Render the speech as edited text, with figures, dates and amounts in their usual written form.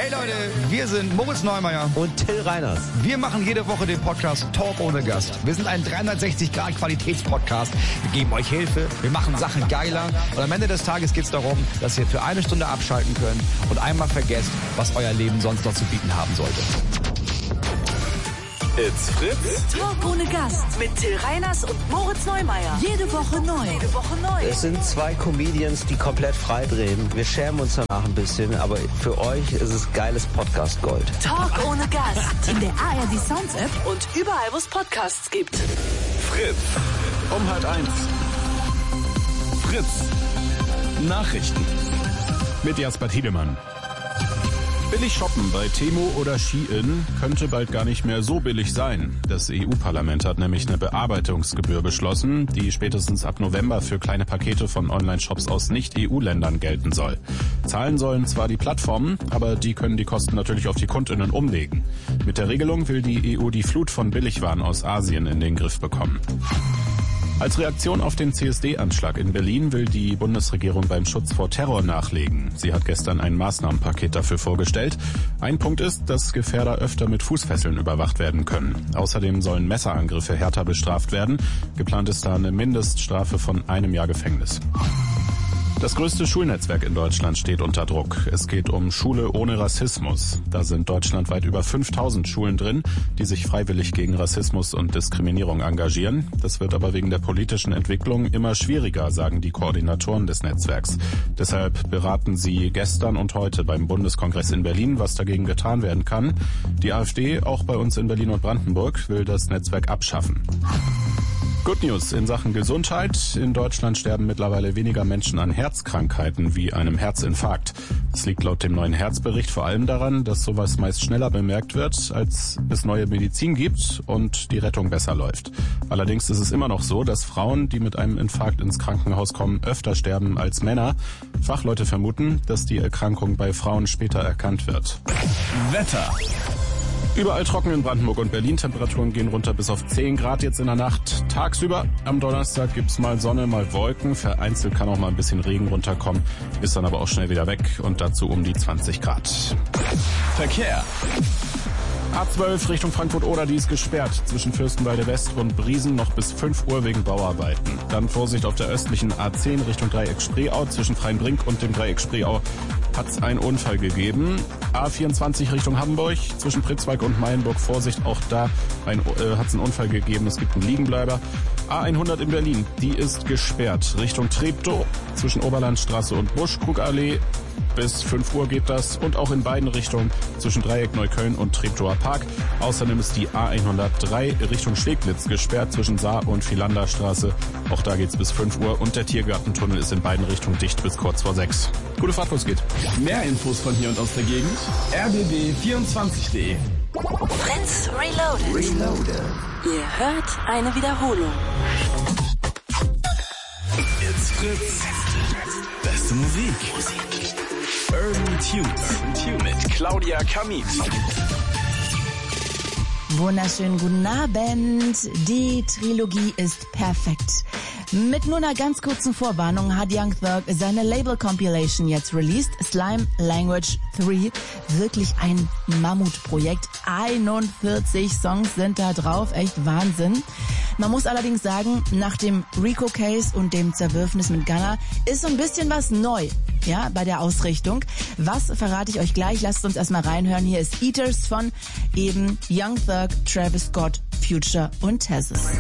Hey Leute, wir sind Moritz Neumeier und Till Reiners. Wir machen jede Woche den Podcast Talk ohne Gast. Wir sind ein 360-Grad-Qualitätspodcast. Wir geben euch Hilfe, wir machen Sachen geiler und am Ende des Tages geht es darum, dass ihr für eine Stunde abschalten könnt und einmal vergesst, was euer Leben sonst noch zu bieten haben sollte. It's Fritz. Talk ohne Gast mit Till Reiners und Moritz Neumeier. Jede Woche neu. Es sind zwei Comedians, die komplett frei drehen. Wir schämen uns danach ein bisschen, aber für euch ist es geiles Podcast-Gold. Talk ohne Gast. In der ARD Sounds App und überall, wo es Podcasts gibt. Fritz. Um 12:30. Fritz. Nachrichten. Mit Jasper Tiedemann. Billig shoppen bei Temu oder Shein könnte bald gar nicht mehr so billig sein. Das EU-Parlament hat nämlich eine Bearbeitungsgebühr beschlossen, die spätestens ab November für kleine Pakete von Online-Shops aus Nicht-EU-Ländern gelten soll. Zahlen sollen zwar die Plattformen, aber die können die Kosten natürlich auf die KundInnen umlegen. Mit der Regelung will die EU die Flut von Billigwaren aus Asien in den Griff bekommen. Als Reaktion auf den CSD-Anschlag in Berlin will die Bundesregierung beim Schutz vor Terror nachlegen. Sie hat gestern ein Maßnahmenpaket dafür vorgestellt. Ein Punkt ist, dass Gefährder öfter mit Fußfesseln überwacht werden können. Außerdem sollen Messerangriffe härter bestraft werden. Geplant ist da eine Mindeststrafe von 1 Jahr Gefängnis. Das größte Schulnetzwerk in Deutschland steht unter Druck. Es geht um Schule ohne Rassismus. Da sind deutschlandweit über 5000 Schulen drin, die sich freiwillig gegen Rassismus und Diskriminierung engagieren. Das wird aber wegen der politischen Entwicklung immer schwieriger, sagen die Koordinatoren des Netzwerks. Deshalb beraten sie gestern und heute beim Bundeskongress in Berlin, was dagegen getan werden kann. Die AfD, auch bei uns in Berlin und Brandenburg, will das Netzwerk abschaffen. Good News in Sachen Gesundheit. In Deutschland sterben mittlerweile weniger Menschen an Herzkrankheiten wie einem Herzinfarkt. Das liegt laut dem neuen Herzbericht vor allem daran, dass sowas meist schneller bemerkt wird, als es neue Medizin gibt und die Rettung besser läuft. Allerdings ist es immer noch so, dass Frauen, die mit einem Infarkt ins Krankenhaus kommen, öfter sterben als Männer. Fachleute vermuten, dass die Erkrankung bei Frauen später erkannt wird. Wetter. Überall trocken in Brandenburg und Berlin. Temperaturen gehen runter bis auf 10 Grad jetzt in der Nacht. Tagsüber am Donnerstag gibt's mal Sonne, mal Wolken. Vereinzelt kann auch mal ein bisschen Regen runterkommen. Ist dann aber auch schnell wieder weg und dazu um die 20 Grad. Verkehr. A12 Richtung Frankfurt-Oder, die ist gesperrt. Zwischen Fürstenwalde West und Briesen noch bis 5 Uhr wegen Bauarbeiten. Dann Vorsicht auf der östlichen A10 Richtung Dreieck Spreeau. Zwischen Freienbrink und dem Dreieck Spreeau hat's einen Unfall gegeben. A24 Richtung Hamburg. Zwischen Pritzwalk und Meilenburg Vorsicht, auch da hat's einen Unfall gegeben. Es gibt einen Liegenbleiber. A100 in Berlin, die ist gesperrt. Richtung Treptow. Zwischen Oberlandstraße und Buschkrugallee. Bis 5 Uhr geht das und auch in beiden Richtungen zwischen Dreieck Neukölln und Treptower Park. Außerdem ist die A103 Richtung Steglitz gesperrt zwischen Saar und Philanderstraße. Auch da geht's bis 5 Uhr und der Tiergartentunnel ist in beiden Richtungen dicht bis kurz vor 6. Gute Fahrt, wo es geht. Mehr Infos von hier und aus der Gegend rbb24.de. Fritz Reloaded. Ihr hört eine Wiederholung. It's Fritz. Beste Musik. Urban Tunes mit Claudia Kamit. Wunderschönen guten Abend. Die Trilogie ist perfekt. Mit nur einer ganz kurzen Vorwarnung hat Young Thug seine Label-Compilation jetzt released. Slime Language 3. Wirklich ein Mammutprojekt. 41 Songs sind da drauf. Echt Wahnsinn. Man muss allerdings sagen, nach dem Rico-Case und dem Zerwürfnis mit Gunna ist so ein bisschen was neu, ja, bei der Ausrichtung. Was verrate ich euch gleich? Lasst uns erstmal reinhören. Hier ist Eaters von eben Young Thug, Travis Scott, Future und Tezos.